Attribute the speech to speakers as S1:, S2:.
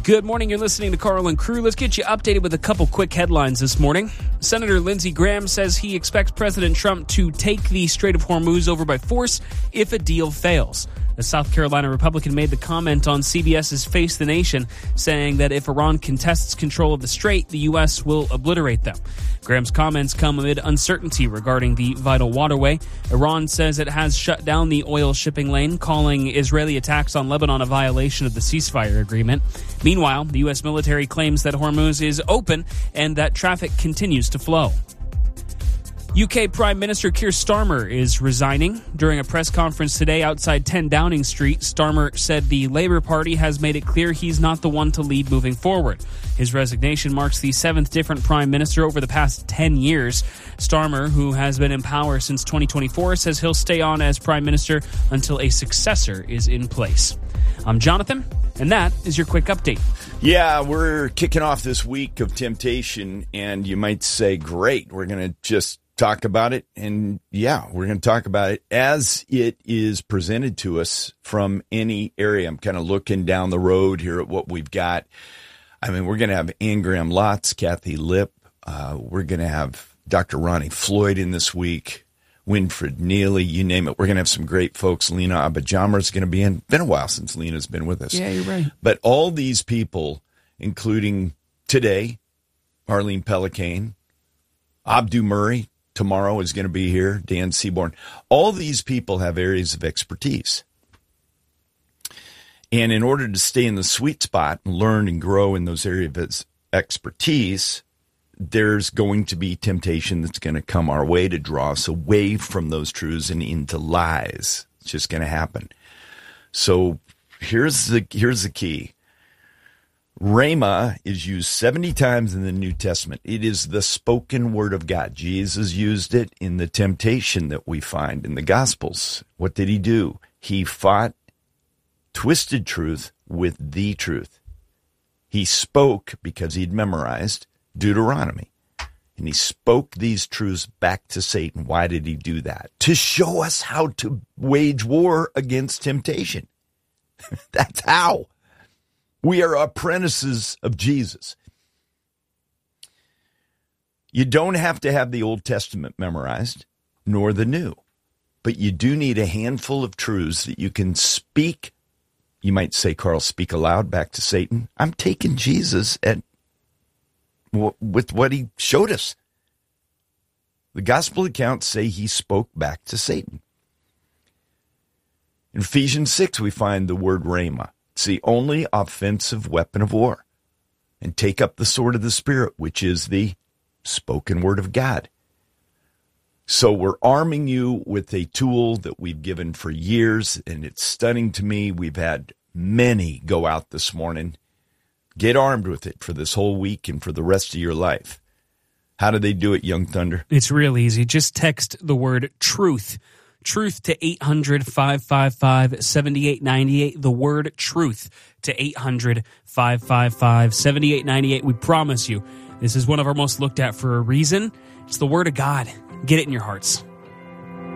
S1: Good morning. You're listening to Carl and Crew. Let's get you updated with a couple quick headlines this morning. Senator Lindsey Graham says he expects President Trump to take the Strait of Hormuz over by force if a deal fails. The South Carolina Republican made the comment on CBS's Face the Nation, saying that if Iran contests control of the strait, the U.S. will obliterate them. Graham's comments come amid uncertainty regarding the vital waterway. Iran says it has shut down the oil shipping lane, calling Israeli attacks on Lebanon a violation of the ceasefire agreement. Meanwhile, the U.S. military claims that Hormuz is open and that traffic continues to flow. UK Prime Minister Keir Starmer is resigning. During a press conference today outside 10 Downing Street, Starmer said the Labour Party has made it clear he's not the one to lead moving forward. His resignation marks the 7th different Prime Minister over the past 10 years. Starmer, who has been in power since 2024, says he'll stay on as Prime Minister until a successor is in place. I'm Jonathan, and that is your quick update.
S2: Yeah, we're kicking off this week of temptation, and you might say, great, we're going to just talk about it. And yeah, we're going to talk about it as it is presented to us from any area. I'm kind of looking down the road here at what we've got. I mean, we're going to have Ann Graham Lotz, Kathy Lipp. We're going to have Dr. Ronnie Floyd in this week, Winfred Neely, you name it. We're going to have some great folks. Lena Abajamra is going to be in. Been a while since Lena's been with us.
S1: Yeah, you're right.
S2: But all these people, including today, Arlene Pellicane, Abdu Murray, tomorrow is going to be here, Dan Seaborn. All these people have areas of expertise. And in order to stay in the sweet spot and learn and grow in those areas of expertise, there's going to be temptation that's going to come our way to draw us away from those truths and into lies. It's just going to happen. So here's the key. Rhema is used 70 times in the New Testament. It is the spoken word of God. Jesus used it in the temptation that we find in the Gospels. What did he do? He fought twisted truth with the truth. He spoke because he'd memorized Deuteronomy. And he spoke these truths back to Satan. Why did he do that? To show us how to wage war against temptation. That's how. We are apprentices of Jesus. You don't have to have the Old Testament memorized, nor the New. But you do need a handful of truths that you can speak. You might say, Carl, speak aloud back to Satan. I'm taking Jesus with what he showed us. The gospel accounts say he spoke back to Satan. In Ephesians 6, we find the word rhema. It's the only offensive weapon of war. And take up the sword of the Spirit, which is the spoken word of God. So we're arming you with a tool that we've given for years, and it's stunning to me. We've had many go out this morning. Get armed with it for this whole week and for the rest of your life. How do they do it, Young Thunder?
S1: It's real easy. Just text the word truth. Truth to 800-555-7898. The word truth to 800-555-7898. We promise you, this is one of our most looked at for a reason. It's the word of God. Get it in your hearts.